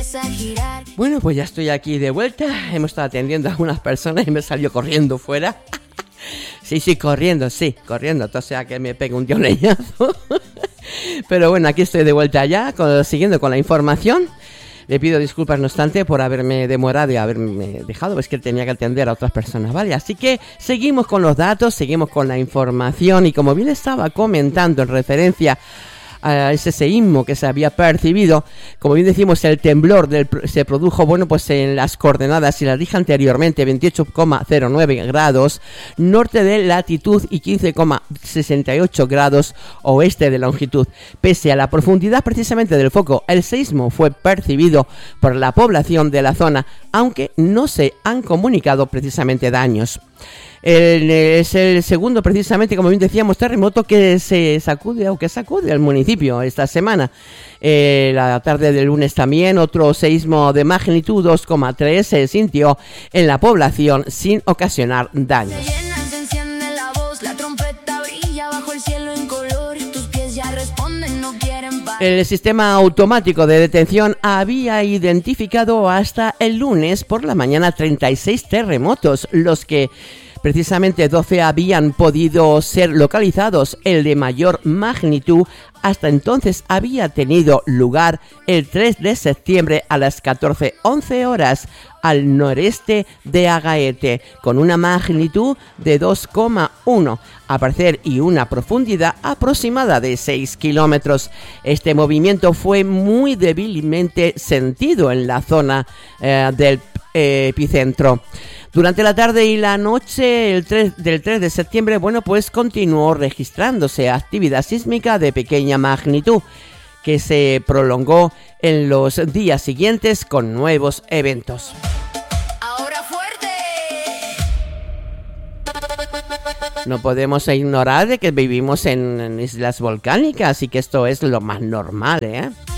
Bueno, pues ya estoy aquí de vuelta. Hemos estado atendiendo a algunas personas y me salió corriendo fuera. Sí, corriendo. O sea que me pega un tío leñazo. Pero bueno, aquí estoy de vuelta ya, siguiendo con la información. Le pido disculpas, no obstante, por haberme demorado y haberme dejado. Es que tenía que atender a otras personas, ¿vale? Así que seguimos con los datos, seguimos con la información. Y como bien estaba comentando en referencia a ese seísmo que se había percibido, como bien decimos, el temblor se produjo, bueno, pues en las coordenadas, si las dije anteriormente, 28,09 grados norte de latitud y 15,68 grados oeste de longitud. Pese a la profundidad precisamente del foco, el seísmo fue percibido por la población de la zona, aunque no se han comunicado precisamente daños. Es el segundo, precisamente, como bien decíamos, terremoto que sacude al municipio esta semana. La tarde del lunes también otro seísmo de magnitud 2,3 se sintió en la población sin ocasionar daños. El sistema automático de detención había identificado hasta el lunes por la mañana 36 terremotos, los que precisamente 12 habían podido ser localizados. El de mayor magnitud hasta entonces había tenido lugar el 3 de septiembre a las 14:11 horas al noreste de Agaete, con una magnitud de 2,1 a parecer y una profundidad aproximada de 6 kilómetros. Este movimiento fue muy débilmente sentido en la zona del epicentro. Durante la tarde y la noche del 3 de septiembre, bueno, pues continuó registrándose actividad sísmica de pequeña magnitud, que se prolongó en los días siguientes con nuevos eventos. Ahora fuerte. No podemos ignorar de que vivimos en islas volcánicas y que esto es lo más normal, ¿eh?